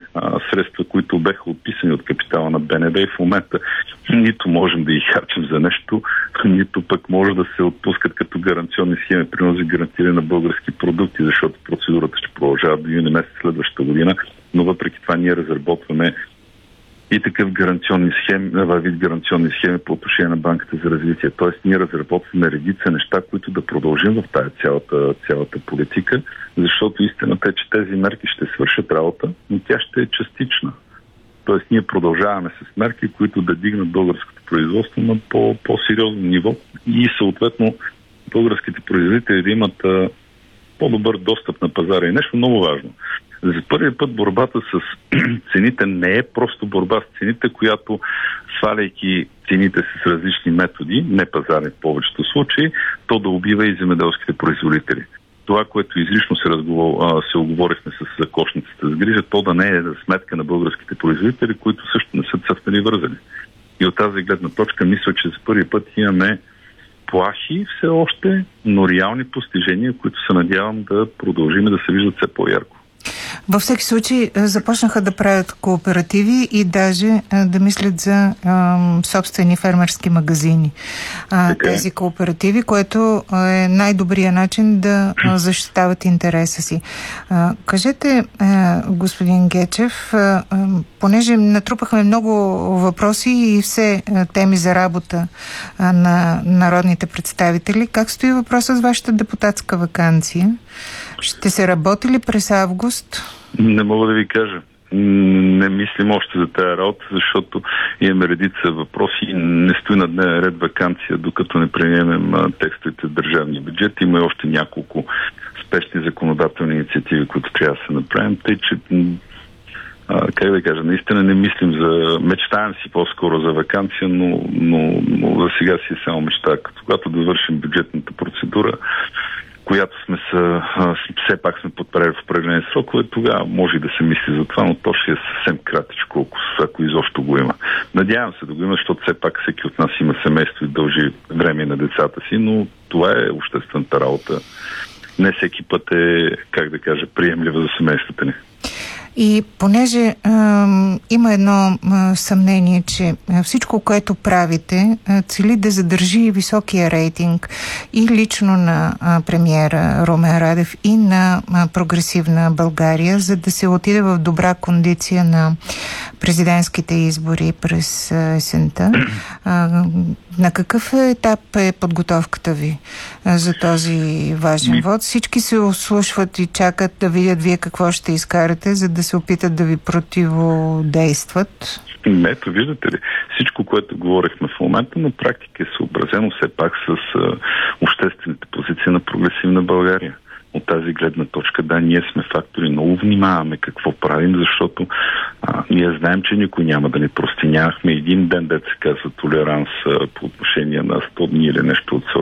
средства, които беха отписани от капитала на БНБ и в момента нито можем да ги харчим за нещо, нито пък може да се отпускат като гаранционни схеми при за гарантиране на български продукти, защото процедурата ще продължава до юни месец следващата година, но въпреки това ние разработваме и такъв гаранционни схеми, вид гаранционни схеми по отношение на Банката за развитие. Тоест ние разработваме редица неща, които да продължим в тази цялата политика, защото истината е, че тези мерки ще свършат работа, но тя ще е частична. Тоест ние продължаваме с мерки, които да дигнат българското производство на по-сериозно ниво и съответно българските производители да имат по-добър достъп на пазара. И нещо много важно. За първи път борбата с цените не е просто борба с цените, която сваляйки цените с различни методи, не пазарни в повечето случаи, то да убива и земеделските производители. Това, което изрично се оговорихме с кошницата с грижа, то да не е за сметка на българските производители, които също не са цъфнали вързани. И от тази гледна точка мисля, че за първи път имаме плахи все още, но реални постижения, които се надявам да продължим и да се виждат все по-ярко. Във всеки случай започнаха да правят кооперативи и даже да мислят за собствени фермерски магазини. Тези кооперативи, което е най-добрият начин да защитават интереса си. Кажете, господин Гечев, понеже натрупахме много въпроси и все теми за работа на народните представители, как стои въпросът с вашата депутатска ваканция? Ще се работи ли през август? Не мога да ви кажа. Не мислим още за тази работа, защото имаме редица въпроси и не стои на дневен ред ваканция, докато не приемем текстовете в държавния бюджет. Има и още няколко спешни законодателни инициативи, които трябва да се направим. Тъй, че как да кажа, наистина не мислим за... Мечтаем си по-скоро за ваканция, но за сега си е само мечта. Когато довършим бюджетната процедура, която все пак сме подправили в определени срокове, тогава може и да се мисли за това, но то ще е съвсем кратичко, ако изобщо го има. Надявам се да го има, защото все пак всеки от нас има семейство и дължи време на децата си, но това е обществената работа. Не всеки път е, как да кажа, приемлива за семействата ни. И понеже има едно съмнение, че всичко, което правите, цели да задържи високия рейтинг и лично на премиера Румен Радев и на прогресивна България, за да се отиде в добра кондиция на президентските избори през есента. На какъв етап е подготовката ви за този важен вод? Всички се ослушват и чакат да видят вие какво ще изкарате, за да се опитат да ви противодействат. Ето, виждате ли, всичко, което говорихме в момента, на практика е съобразено все пак с обществените позиции на прогресивна България. От тази гледна точка, да, ние сме фактори, много внимаваме какво правим, защото ние знаем, че никой няма да ни прости. Нямахме един ден, дето се казва толеранс по отношение на 100 дни или нещо от